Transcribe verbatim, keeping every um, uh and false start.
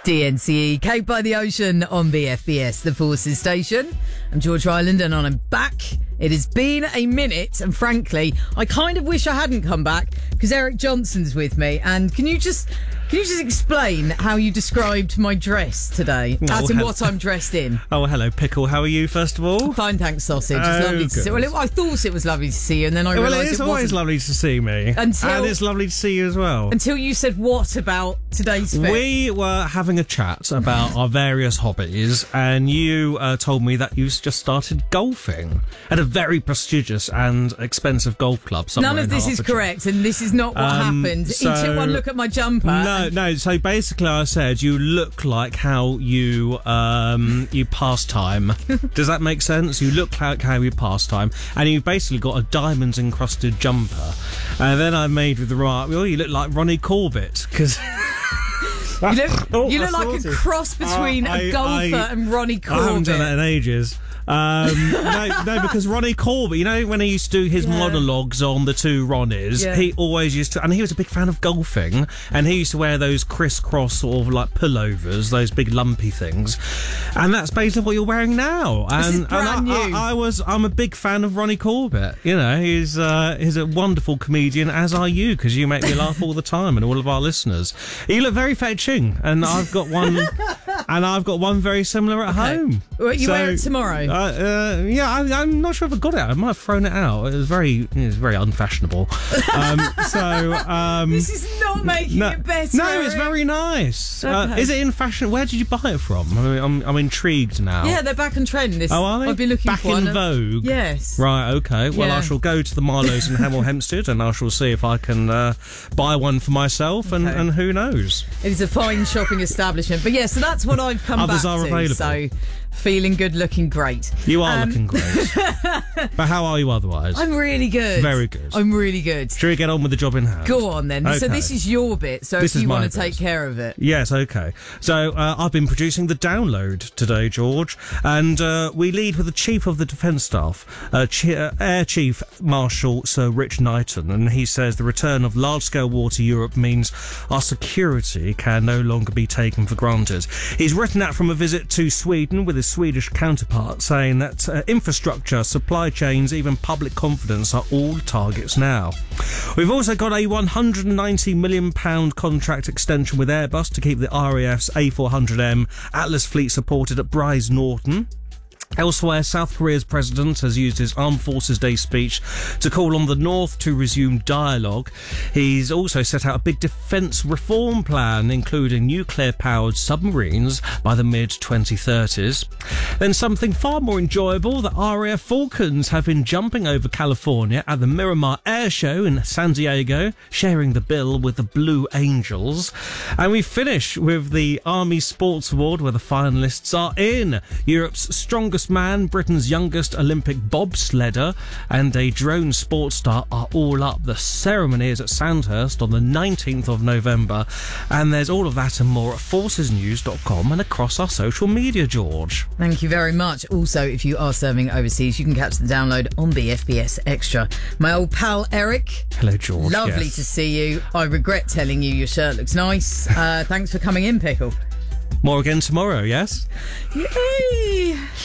D N C E, Cake by the Ocean on B F B S, the Forces Station. I'm George Ryland and I'm back. It has been a minute, and frankly, I kind of wish I hadn't come back because Eric Johnson's with me. And can you just can you just explain how you described my dress today, Oh, as in he- what I'm dressed in? Oh, hello, Pickle. How are you, first of all? Fine, thanks, Sausage. It's Oh, lovely to see. good. Well, it, I thought it was lovely to see you, and then I Well, realised it is it always wasn't. lovely to see me. Until- and it's lovely to see you as well. Until you said what about today's fit? We were having a chat about our various hobbies, and you uh, told me that you just started golfing at a very prestigious and expensive golf club somewhere None of in this is Hertfordshire. correct, and this is not what Um, happened. so- He took one look at my jumper. No, no. So basically, I said you look like how you um, you pass time. Does that make sense? You look like how you pass time, and you basically got a diamonds encrusted jumper. And then I made with the remark, "Oh, you look like Ronnie Corbett," because. You look, Oh, you I look like a sorted. cross between Uh, I- a golfer I- and Ronnie I haven't done that Corbett. in ages. Um, no, no, because Ronnie Corbett, you know, when he used to do his Yeah. monologues on the two Ronnies, Yeah. he always used to, and he was a big fan of golfing, and he used to wear those crisscross sort of like pullovers, those big lumpy things, and that's basically what you're wearing now. And, This is and brand I, new. I, I was, I'm a big fan of Ronnie Corbett. You know, he's uh, he's a wonderful comedian, as are you, because you make me laugh all the time, and all of our listeners. You look very fetching, and I've got one, and I've got one very similar at Okay. home. Well, you So, wear it tomorrow? Uh, uh, yeah, I, I'm not sure if I got it. I might have thrown it out. It was very, it was very unfashionable. Um, so, um, This is not making no, it better. no, it's Eric. very nice. Uh, Okay. is it in fashion? Where did you buy it from? I mean, I'm, I'm intrigued now. Yeah, they're back on trend. This, Oh, are they? I've been looking Back for in one. vogue? Yes. Right, okay. Well, Yeah. I shall go to the Marlows in Hemel Hempstead, and I shall see if I can uh, buy one for myself, and, Okay. and who knows? It is a fine shopping establishment. But yeah, so that's what I've come Others back are to. available. So feeling good, looking great. You are Um, looking great. But how are you otherwise? I'm really good. Very good. I'm really good. Shall we get on with the job in hand? Go on then. So Okay. this is your bit. So This if is you my want to bit. take care of it. Yes, okay. So uh, I've been producing the download today, George, and uh, we lead with the Chief of the Defence Staff, uh, Ch- uh, Air Chief Marshal Sir Rich Knighton, and he says the return of large-scale war to Europe means our security can no longer be taken for granted. He's written that from a visit to Sweden with his Swedish counterpart, saying that uh, infrastructure, supply chains, even public confidence are all targets now. We've also got a one hundred ninety million pounds contract extension with Airbus to keep the R A F's A four hundred M Atlas fleet supported at Bryce Norton. Elsewhere, South Korea's president has used his Armed Forces Day speech to call on the North to resume dialogue. He's also set out a big defence reform plan, including nuclear-powered submarines by the mid twenty thirties. Then something far more enjoyable, the R A F Falcons have been jumping over California at the Miramar Air Show in San Diego, sharing the bill with the Blue Angels. And we finish with the Army Sports Award, where the finalists are in. Europe's strongest man, Britain's youngest Olympic bobsledder, and a drone sports star are all up. The ceremony is at Sandhurst on the nineteenth of November, and there's all of that and more at forces news dot com and across our social media, George. Thank you very much. Also, if you are serving overseas, you can catch the download on B F B S Extra. My old pal Eric. Hello, George. Lovely Yes. to see you. I regret telling you your shirt looks nice. Uh, thanks for coming in, Pickle. More again tomorrow, yes? Yay!